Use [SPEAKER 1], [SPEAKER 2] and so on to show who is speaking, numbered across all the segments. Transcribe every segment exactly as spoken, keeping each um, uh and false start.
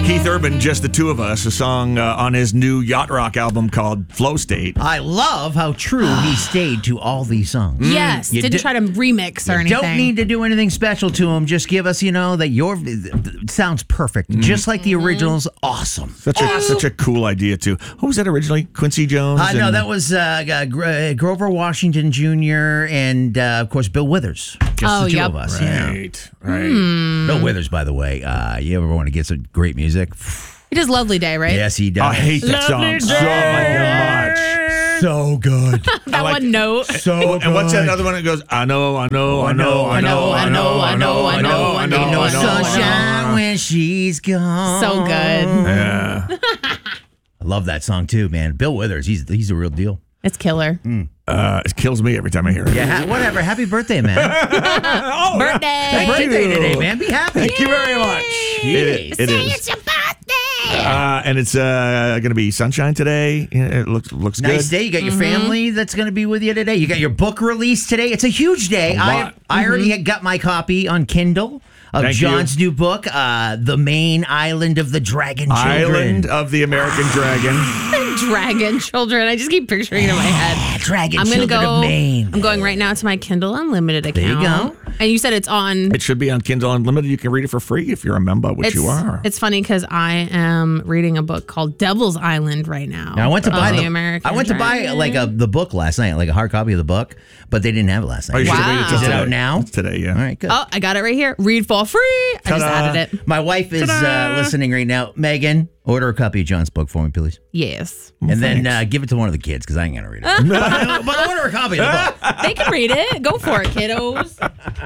[SPEAKER 1] Keith Urban, Just the Two of Us, a song uh, on his new yacht rock album called Flow State.
[SPEAKER 2] I love how true he stayed to all these songs.
[SPEAKER 3] Yes,
[SPEAKER 2] You
[SPEAKER 3] didn't
[SPEAKER 2] di-
[SPEAKER 3] try to remix or
[SPEAKER 2] You
[SPEAKER 3] anything.
[SPEAKER 2] don't need to do anything special to him. Just give us, you know, that your it sounds perfect, just like the originals. Awesome.
[SPEAKER 1] Such a such a cool idea too. Who was that originally? Quincy Jones.
[SPEAKER 2] Uh, no,
[SPEAKER 1] and-
[SPEAKER 2] that was uh, uh, Gro- Grover Washington Junior and uh, of course Bill Withers. Just
[SPEAKER 3] Oh,
[SPEAKER 2] the two
[SPEAKER 3] yep.
[SPEAKER 2] of us. Yeah.
[SPEAKER 1] right, right.
[SPEAKER 2] Bill Withers, by the way. Uh, you ever want to get some great music?
[SPEAKER 3] He does Lovely Day, right?
[SPEAKER 2] Yes, he does.
[SPEAKER 1] I hate that song so much.
[SPEAKER 2] So good.
[SPEAKER 3] That
[SPEAKER 1] like-
[SPEAKER 3] one note.
[SPEAKER 2] So
[SPEAKER 1] And what's that other one that goes? I know, I know, I know,
[SPEAKER 3] I know, I know, I know, I know, I know,
[SPEAKER 2] Ain't no
[SPEAKER 3] I know, I know.
[SPEAKER 2] sunshine when she's gone.
[SPEAKER 3] So good.
[SPEAKER 1] Yeah.
[SPEAKER 2] I love that song too, man. Bill Withers, he's he's a real deal.
[SPEAKER 3] It's killer.
[SPEAKER 1] Uh, it kills me every time I hear it.
[SPEAKER 2] Yeah, ha- whatever. Happy birthday, man.
[SPEAKER 1] Oh,
[SPEAKER 3] Birthday.
[SPEAKER 2] Happy
[SPEAKER 1] Thank
[SPEAKER 2] birthday
[SPEAKER 1] you.
[SPEAKER 2] today, man. Be happy.
[SPEAKER 1] Thank you very much. It, it is.
[SPEAKER 3] your birthday.
[SPEAKER 1] Uh, and it's uh, going to be sunshine today. Yeah, It looks looks
[SPEAKER 2] Nice
[SPEAKER 1] good.
[SPEAKER 2] day. You got your family that's going to be with you today. You got your book release today. It's a huge day.
[SPEAKER 1] A
[SPEAKER 2] I
[SPEAKER 1] lot.
[SPEAKER 2] I already had got my copy on Kindle of
[SPEAKER 1] Thank
[SPEAKER 2] John's new book, uh, The Main Island of the Dragon Children.
[SPEAKER 1] Island of the American Dragon.
[SPEAKER 3] Dragon children. I just keep picturing it in my head.
[SPEAKER 2] Dragon
[SPEAKER 3] I'm gonna
[SPEAKER 2] Children
[SPEAKER 3] go.
[SPEAKER 2] of Maine.
[SPEAKER 3] I'm going right now to my Kindle Unlimited account.
[SPEAKER 2] There you go.
[SPEAKER 3] And you said it's on.
[SPEAKER 1] It should be on Kindle Unlimited. You can read it for free if you're a member, which
[SPEAKER 3] It's,
[SPEAKER 1] you are.
[SPEAKER 3] it's funny because I am reading a book called Devil's Island right now.
[SPEAKER 2] Now, I went to
[SPEAKER 3] of
[SPEAKER 2] buy
[SPEAKER 3] the
[SPEAKER 2] the,
[SPEAKER 3] American
[SPEAKER 2] I went to buy
[SPEAKER 3] Dragon.
[SPEAKER 2] like a the book last night, like a hard copy of the book, but they didn't have it last
[SPEAKER 1] Oh,
[SPEAKER 2] night.
[SPEAKER 1] you should
[SPEAKER 3] Wow.
[SPEAKER 1] read it till
[SPEAKER 2] Is it
[SPEAKER 1] today.
[SPEAKER 2] out now?
[SPEAKER 1] It's today, yeah.
[SPEAKER 2] All right, good.
[SPEAKER 3] Oh, I got it right here. Read for free. I just
[SPEAKER 1] Ta-da.
[SPEAKER 3] added it.
[SPEAKER 2] My wife is uh, listening right now. Megan, order a copy of John's book for me, please.
[SPEAKER 3] Yes.
[SPEAKER 2] And then uh, give it to one of the kids because I ain't going to read it. but, but order a copy of the book.
[SPEAKER 3] They can read it. Go for it, kiddos.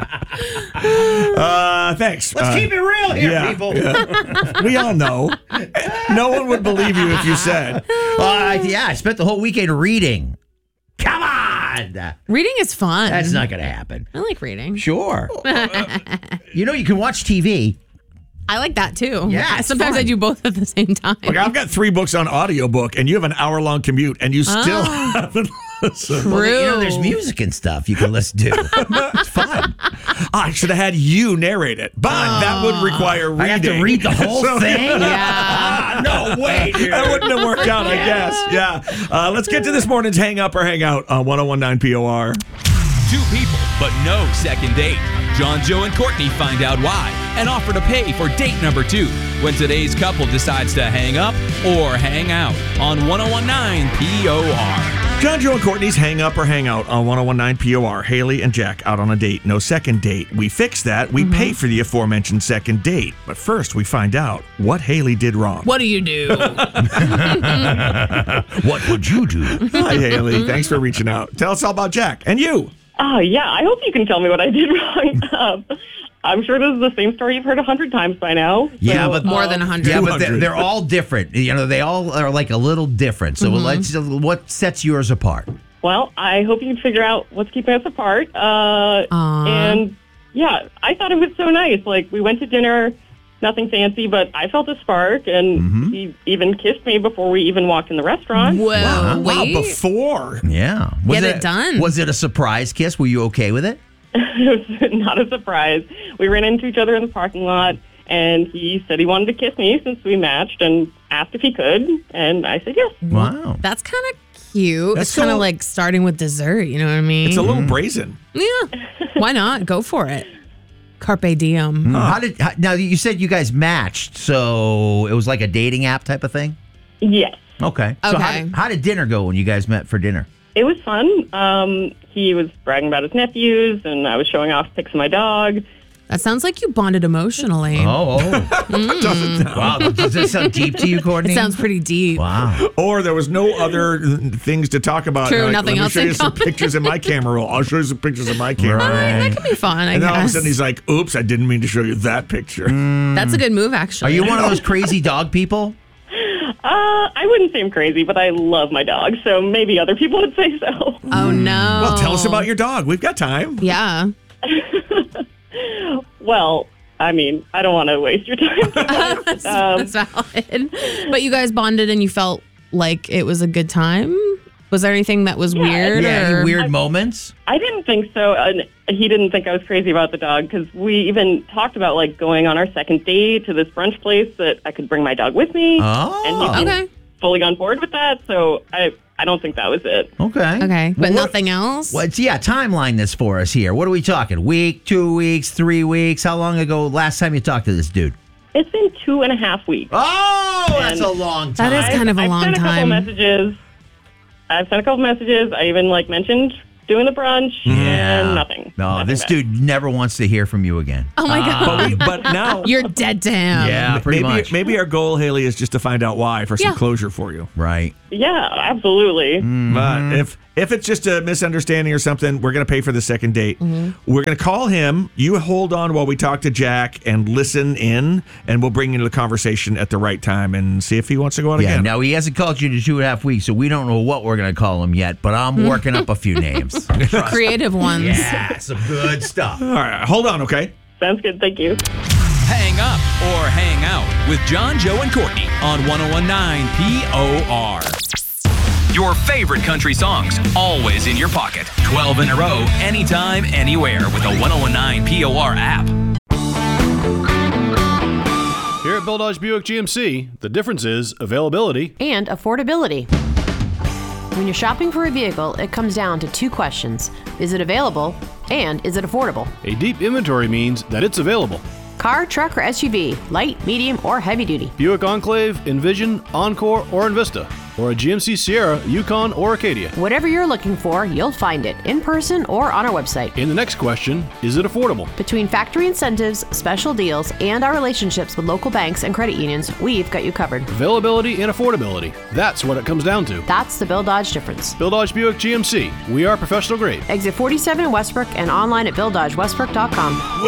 [SPEAKER 1] Uh, thanks.
[SPEAKER 2] Let's
[SPEAKER 1] Uh,
[SPEAKER 2] keep it real here,
[SPEAKER 1] yeah,
[SPEAKER 2] people.
[SPEAKER 1] yeah. We all know. No one would believe you if you said.
[SPEAKER 2] Uh, yeah, I spent the whole weekend reading. Come on!
[SPEAKER 3] Reading is fun.
[SPEAKER 2] That's not going to happen.
[SPEAKER 3] I like reading.
[SPEAKER 2] Sure. You know, you can watch T V.
[SPEAKER 3] I like that too.
[SPEAKER 2] Yeah, it's
[SPEAKER 3] Sometimes
[SPEAKER 2] fun.
[SPEAKER 3] I do both at the same time.
[SPEAKER 1] Like, I've got three books on audiobook, and you have an hour long commute, and you still
[SPEAKER 3] Oh.
[SPEAKER 1] haven't listened.
[SPEAKER 3] True.
[SPEAKER 2] Well, you know, there's music and stuff you can listen to. It's fun.
[SPEAKER 1] I should have had you narrate it, but that would require reading.
[SPEAKER 2] I have to read the whole
[SPEAKER 1] So-
[SPEAKER 2] thing?
[SPEAKER 3] Yeah.
[SPEAKER 2] No way, dude.
[SPEAKER 1] That wouldn't have worked out, I guess. Yeah. Uh, let's get to this morning's Hang Up or Hang Out on one oh one nine P O R.
[SPEAKER 4] Two people, but no second date. John, Joe, and Courtney find out why and offer to pay for date number two when today's couple decides to hang up or hang out on one oh one nine P O R.
[SPEAKER 1] John, Joe, and Courtney's Hang Up or Hang Out on one oh one nine P O R. Haley and Jack out on a date. No second date. We fix that. We pay for the aforementioned second date. But first, we find out what Haley did wrong.
[SPEAKER 3] What do you do?
[SPEAKER 2] What would you do?
[SPEAKER 1] Hi, Haley. Thanks for reaching out. Tell us all about Jack and you.
[SPEAKER 5] Oh, yeah. I hope you can tell me what I did wrong. Um, I'm sure this is the same story you've heard a hundred times by now.
[SPEAKER 2] Yeah,
[SPEAKER 5] So,
[SPEAKER 2] but
[SPEAKER 3] More than a hundred.
[SPEAKER 2] Yeah, but they're,
[SPEAKER 1] two hundred.
[SPEAKER 2] they're all different. You know, they all are like a little different. So let's. What sets yours apart?
[SPEAKER 5] Well, I hope you can figure out what's keeping us apart. Uh,
[SPEAKER 3] Aw.
[SPEAKER 5] and, yeah, I thought it was so nice. Like, we went to dinner, nothing fancy, but I felt a spark, and he even kissed me before we even walked in the restaurant.
[SPEAKER 3] Whoa,
[SPEAKER 1] Wow,
[SPEAKER 3] wait.
[SPEAKER 1] before.
[SPEAKER 2] Yeah. Was
[SPEAKER 3] Get it done.
[SPEAKER 2] Was it a surprise kiss? Were you okay with it?
[SPEAKER 5] It was not a surprise. We ran into each other in the parking lot, and he said he wanted to kiss me since we matched and asked if he could, and I said yes.
[SPEAKER 2] Wow.
[SPEAKER 3] That's kind of cute.
[SPEAKER 1] That's
[SPEAKER 3] it's kind of
[SPEAKER 1] so-
[SPEAKER 3] like starting with dessert. You know what I mean?
[SPEAKER 1] It's a little brazen.
[SPEAKER 3] yeah. Why not? Go for it. Carpe diem.
[SPEAKER 2] How did how, now? You said you guys matched, so it was like a dating app type of thing.
[SPEAKER 5] Yes.
[SPEAKER 2] Okay. So how
[SPEAKER 3] Okay.
[SPEAKER 2] did, how did dinner go when you guys met for dinner?
[SPEAKER 5] It was fun. Um, he was bragging about his nephews, and I was showing off pics of my dog.
[SPEAKER 3] That sounds like you bonded emotionally.
[SPEAKER 2] Oh, oh.
[SPEAKER 1] Doesn't sound.
[SPEAKER 2] Wow. Does that sound deep to you, Courtney?
[SPEAKER 3] It sounds pretty deep.
[SPEAKER 2] Wow.
[SPEAKER 1] Or there was no other things to talk about.
[SPEAKER 3] True,
[SPEAKER 1] Like,
[SPEAKER 3] nothing
[SPEAKER 1] let me
[SPEAKER 3] else
[SPEAKER 1] show
[SPEAKER 3] in
[SPEAKER 1] you some
[SPEAKER 3] common.
[SPEAKER 1] pictures in my camera roll. I'll show you some pictures in my camera roll.
[SPEAKER 2] Right.
[SPEAKER 3] That could be fun, I
[SPEAKER 1] And then all of a
[SPEAKER 3] guess.
[SPEAKER 1] sudden he's like, oops, I didn't mean to show you that picture.
[SPEAKER 3] That's a good move,
[SPEAKER 2] Are
[SPEAKER 3] actually.
[SPEAKER 2] you one of those crazy dog people?
[SPEAKER 5] Uh, I wouldn't say I'm crazy, but I love my dog, so maybe other people would say so.
[SPEAKER 3] Oh, no.
[SPEAKER 1] Well, tell us about your dog. We've got time.
[SPEAKER 3] Yeah.
[SPEAKER 5] Well, I mean, I don't want to waste your time.
[SPEAKER 3] That's,
[SPEAKER 5] Um,
[SPEAKER 3] that's valid. But you guys bonded and you felt like it was a good time? Was there anything that was
[SPEAKER 5] Yeah,
[SPEAKER 3] weird?
[SPEAKER 2] Yeah,
[SPEAKER 3] or?
[SPEAKER 2] any weird moments?
[SPEAKER 5] I didn't think so. And he didn't think I was crazy about the dog because we even talked about like going on our second date to this brunch place that I could bring my dog with me.
[SPEAKER 2] Oh.
[SPEAKER 5] And he
[SPEAKER 3] Okay.
[SPEAKER 5] was fully on board with that. So I, I don't think that was it.
[SPEAKER 2] Okay.
[SPEAKER 3] Okay, but
[SPEAKER 2] Well, what-
[SPEAKER 3] nothing else?
[SPEAKER 2] What's yeah? Timeline this for us here. What are we talking? Week, two weeks, three weeks? How long ago? Last time you talked to this dude?
[SPEAKER 5] It's been two and a half weeks.
[SPEAKER 2] Oh, that's
[SPEAKER 5] And
[SPEAKER 2] a long time.
[SPEAKER 3] That is kind of a
[SPEAKER 5] I've
[SPEAKER 3] long
[SPEAKER 5] sent a couple
[SPEAKER 3] time.
[SPEAKER 5] messages. I've sent a couple messages. I even like mentioned doing the brunch and nothing.
[SPEAKER 2] No,
[SPEAKER 5] Nothing
[SPEAKER 2] this
[SPEAKER 5] back.
[SPEAKER 2] dude never wants to hear from you again.
[SPEAKER 3] Oh my God.
[SPEAKER 1] But, we, but now,
[SPEAKER 3] You're dead to him.
[SPEAKER 2] Yeah, pretty
[SPEAKER 1] maybe
[SPEAKER 2] much.
[SPEAKER 1] maybe our goal, Haley, is just to find out why for some
[SPEAKER 3] Yeah.
[SPEAKER 1] closure for you.
[SPEAKER 2] Right.
[SPEAKER 5] Yeah, absolutely.
[SPEAKER 2] Mm.
[SPEAKER 1] But if if it's just a misunderstanding or something, we're going to pay for the second date.
[SPEAKER 3] Mm-hmm.
[SPEAKER 1] We're going to call him. You hold on while we talk to Jack and listen in, and we'll bring you into the conversation at the right time and see if he wants to go out
[SPEAKER 2] Yeah.
[SPEAKER 1] again.
[SPEAKER 2] Now he hasn't called you to two and a half weeks, so we don't know what we're going to call him yet. But I'm working up a few names.
[SPEAKER 3] Creative ones.
[SPEAKER 2] Yeah, some good stuff.
[SPEAKER 1] All right, hold on, okay?
[SPEAKER 5] Sounds good. Thank you.
[SPEAKER 4] Hang up or hang out with John, Joe, and Courtney on one oh one nine P O R. Your favorite country songs, always in your pocket. twelve in a row, anytime, anywhere with the one oh one nine P O R app.
[SPEAKER 6] Here at Bill Dodge Buick G M C, the difference is availability.
[SPEAKER 7] And affordability. When you're shopping for a vehicle, it comes down to two questions. Is it available? And is it affordable?
[SPEAKER 6] A deep inventory means that it's available.
[SPEAKER 7] Car, truck, or S U V, light, medium, or heavy duty.
[SPEAKER 6] Buick Enclave, Envision, Encore, or Envista. Or a G M C Sierra, Yukon, or Acadia.
[SPEAKER 7] Whatever you're looking for, you'll find it in person or on our website.
[SPEAKER 6] In the next question, is it affordable?
[SPEAKER 7] Between factory incentives, special deals, and our relationships with local banks and credit unions, we've got you covered.
[SPEAKER 6] Availability and affordability. That's what it comes down to.
[SPEAKER 7] That's the Bill Dodge difference.
[SPEAKER 6] Bill Dodge Buick G M C. We are professional grade.
[SPEAKER 7] Exit forty-seven in Westbrook and online at bill dodge westbrook dot com.